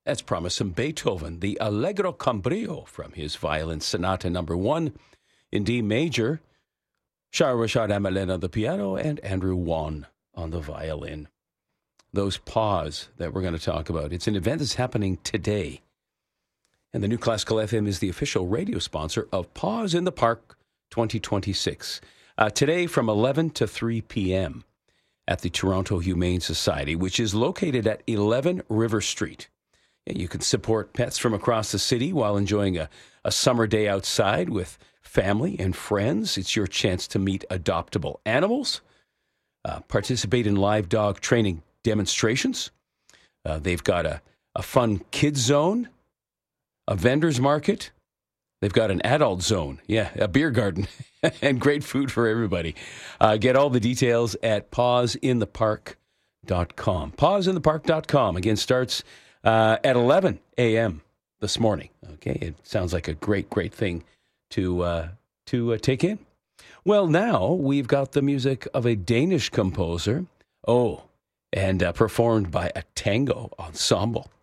That's promised some Beethoven, the Allegro con Brio from his Violin Sonata Number 1 in D major. Shah-Rashad Amalin on the piano and Andrew Wan on the violin. Those Pause that we're going to talk about. It's an event that's happening today. And the New Classical FM is the official radio sponsor of Pause in the Park 2026. Today from 11 to 3 p.m. at the Toronto Humane Society, which is located at 11 River Street. And you can support pets from across the city while enjoying a summer day outside with family and friends. It's your chance to meet adoptable animals, participate in live dog training demonstrations. They've got a fun kids zone, a vendor's market. They've got an adult zone, a beer garden, and great food for everybody. Get all the details at pauseinthepark.com. Pauseinthepark.com, again, starts at 11 a.m. this morning. Okay, it sounds like a great thing to take in. Well, now we've got the music of a Danish composer. And performed by a tango ensemble.